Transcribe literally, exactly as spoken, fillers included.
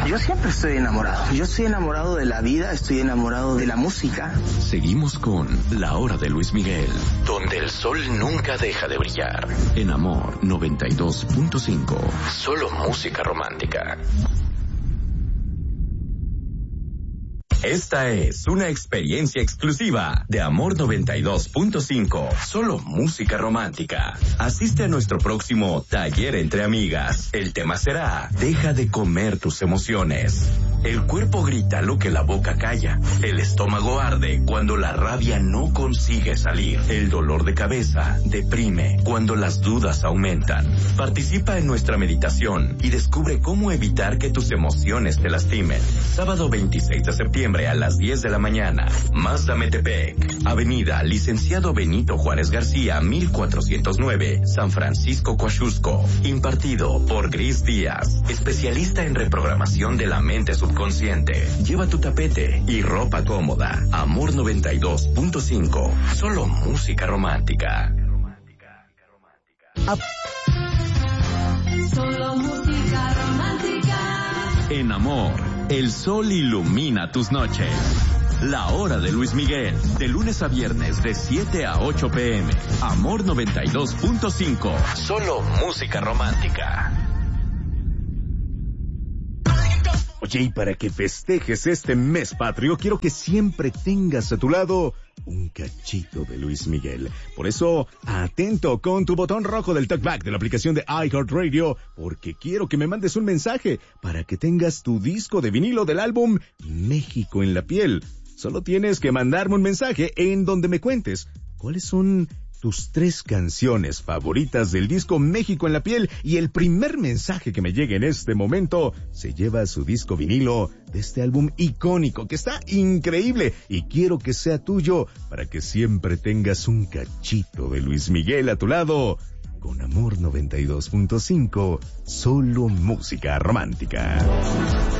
Yo siempre estoy enamorado. Yo estoy enamorado de la vida, estoy enamorado de la música. Seguimos con La Hora de Luis Miguel, donde el sol nunca deja de brillar. En Amor noventa y dos punto cinco. Solo música romántica. Esta es una experiencia exclusiva de Amor noventa y dos punto cinco. Solo música romántica. Asiste a nuestro próximo taller entre amigas. El tema será: deja de comer tus emociones. El cuerpo grita lo que la boca calla. El estómago arde cuando la rabia no consigue salir. El dolor de cabeza deprime cuando las dudas aumentan. Participa en nuestra meditación y descubre cómo evitar que tus emociones te lastimen. Sábado veintiséis de septiembre a las diez de la mañana. Mazda Metepec, Avenida Licenciado Benito Juárez García, mil cuatrocientos nueve, San Francisco, Coaxusco. Impartido por Gris Díaz, especialista en reprogramación de la mente subconsciente. Lleva tu tapete y ropa cómoda. Amor noventa y dos punto cinco. Solo música romántica. Solo música romántica. En Amor, el sol ilumina tus noches. La Hora de Luis Miguel, de lunes a viernes de siete a ocho pm. Amor noventa y dos punto cinco. Solo música romántica. Oye, y para que festejes este mes patrio, quiero que siempre tengas a tu lado un cachito de Luis Miguel. Por eso, atento con tu botón rojo del talkback de la aplicación de iHeartRadio, porque quiero que me mandes un mensaje para que tengas tu disco de vinilo del álbum México en la piel. Solo tienes que mandarme un mensaje en donde me cuentes cuáles son tus tres canciones favoritas del disco México en la piel, y el primer mensaje que me llegue en este momento se lleva su disco vinilo de este álbum icónico que está increíble, y quiero que sea tuyo para que siempre tengas un cachito de Luis Miguel a tu lado. Con Amor noventa y dos punto cinco, solo música romántica.